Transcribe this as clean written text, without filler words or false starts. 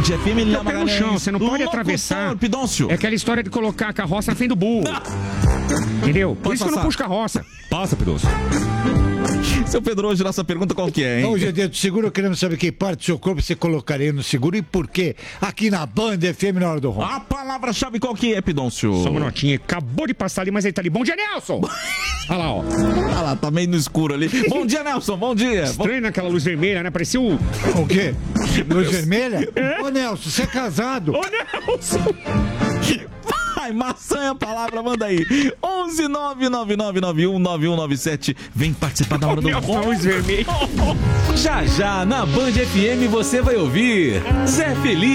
FM, ele leva no chão, você não pode Locutor, atravessar. Pidoncio. É aquela história de colocar a carroça na frente do burro. Entendeu? Por isso que eu não puxo carroça. Passa, Pidoncio. Seu Pedro, hoje nossa pergunta qual que é, hein? Hoje é dia do seguro, queremos saber que parte do seu corpo você colocaria no seguro e por quê? Aqui na Band FM na hora do ronco. A palavra-chave qual que é, Pidoncio? Só uma notinha, acabou de passar ali, mas ele tá ali. Bom dia, Nelson! Olha lá, ó. Olha lá, tá meio no escuro ali. Bom dia, Nelson, bom dia. Estranho naquela luz vermelha, né? Parecia o... O quê? Luz vermelha? Ô, Nelson, você é casado? Ô, Nelson! Vai, maçã é a palavra, manda aí. 11999919197. Vem participar da hora do ronco. Luz vermelha. Já já, na Band FM, você vai ouvir Zé Felipe.